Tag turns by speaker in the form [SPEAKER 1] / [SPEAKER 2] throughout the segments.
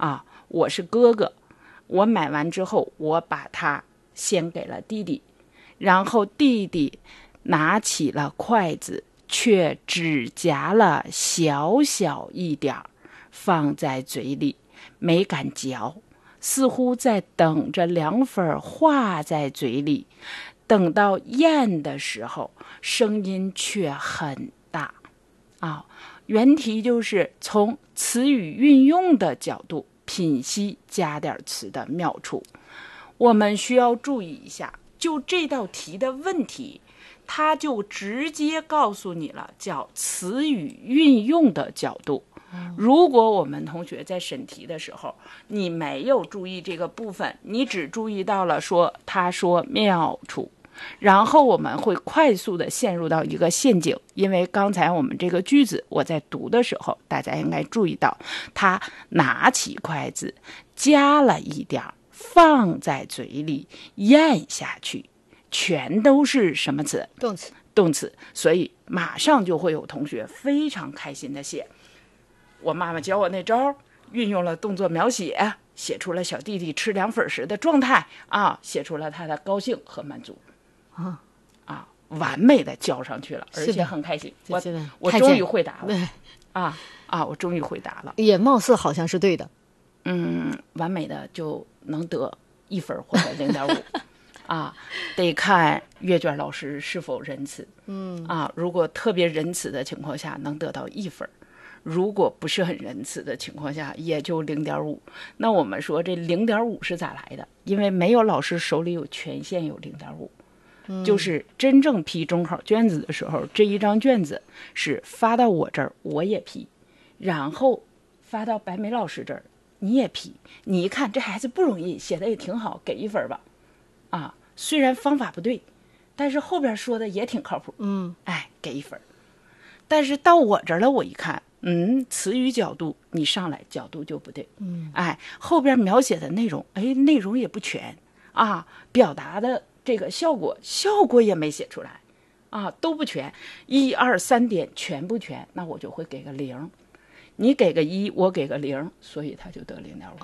[SPEAKER 1] 我是哥哥，我买完之后，我把它先给了弟弟，然后弟弟拿起了筷子，却只夹了小小一点儿，放在嘴里，没敢嚼，似乎在等着凉粉化在嘴里。等到咽的时候，声音却很大。原题就是从词语运用的角度品析加点词的妙处。我们需要注意一下，就这道题的问题，它就直接告诉你了，叫词语运用的角度。如果我们同学在审题的时候，你没有注意这个部分，你只注意到了他说妙处，然后我们会快速的陷入到一个陷阱。因为刚才我们这个句子我在读的时候，大家应该注意到，他拿起筷子，夹了一点，放在嘴里，咽下去，全都是什么词？动词。所以马上就会有同学非常开心的写，我妈妈教我那招，运用了动作描写，写出了小弟弟吃凉粉时的状态写出了他的高兴和满足完美的交上去了，而且很开心。我终于回答了我终于回答了，
[SPEAKER 2] 也貌似好像是对的。
[SPEAKER 1] 完美的就能得1分或者0.5得看阅卷老师是否仁慈。如果特别仁慈的情况下能得到1分，如果不是很仁慈的情况下也就0.5。那我们说这0.5是咋来的？因为没有老师手里有权限有0.5。就是真正批中考卷子的时候，这一张卷子是发到我这儿我也批，然后发到白梅老师这儿你也批，你一看这孩子不容易，写的也挺好，给1分吧。虽然方法不对，但是后边说的也挺靠谱。给1分。但是到我这儿了，我一看词语角度你上来角度就不对。后边描写的内容内容也不全表达的这个效果也没写出来都不全，1、2、3点全不全，那我就会给个0。你给个1，我给个0，所以他就得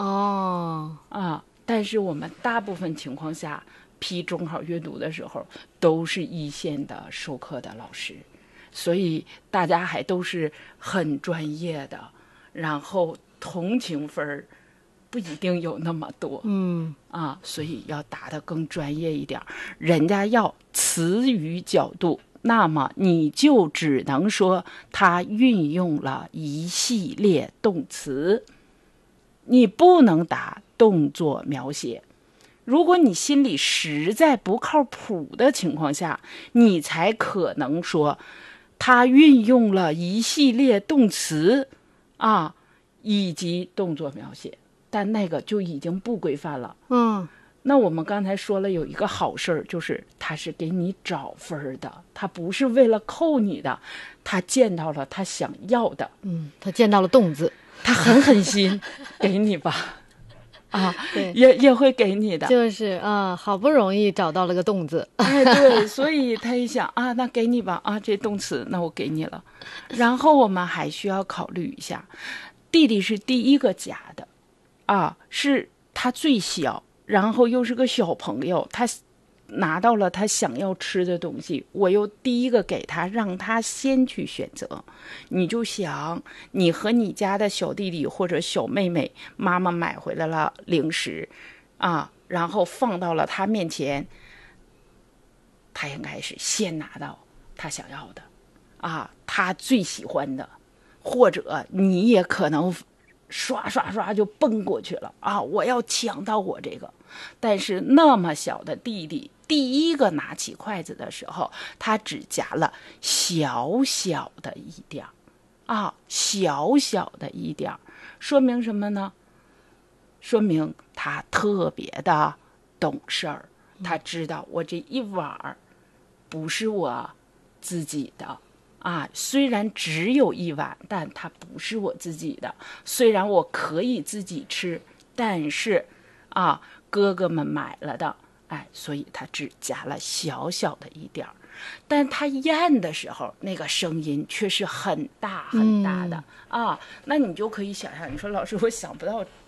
[SPEAKER 1] 0.5。但是我们大部分情况下批中考阅读的时候都是一线的授课的老师，所以大家还都是很专业的，然后同情分不一定有那么多。所以要答得更专业一点，人家要词语角度，那么你就只能说他运用了一系列动词，你不能答动作描写。如果你心里实在不靠谱的情况下，你才可能说他运用了一系列动词以及动作描写，但那个就已经不规范了。那我们刚才说了有一个好事儿，就是他是给你找分的，他不是为了扣你的，他见到了他想要的。
[SPEAKER 2] 他见到了动字，
[SPEAKER 1] 他狠心给你吧也会给你的，
[SPEAKER 2] 就是好不容易找到了个动字。
[SPEAKER 1] 对，所以他一想那给你吧这动词那我给你了。然后我们还需要考虑一下，弟弟是第一个夹的是他最小，然后又是个小朋友，他拿到了他想要吃的东西，我又第一个给他，让他先去选择。你就想你和你家的小弟弟或者小妹妹，妈妈买回来了零食然后放到了他面前，他应该是先拿到他想要的他最喜欢的，或者你也可能刷刷刷就奔过去了我要抢到我这个。但是那么小的弟弟第一个拿起筷子的时候，他只夹了小小的一点小小的一点，说明什么呢？说明他特别的懂事儿，他知道我这一碗不是我自己的虽然只有一碗，但它不是我自己的。虽然我可以自己吃，但是哥哥们买了的所以他只夹了小小的一点，但他咽的时候那个声音却是很大很大的那你就可以想象，你说老师我想不到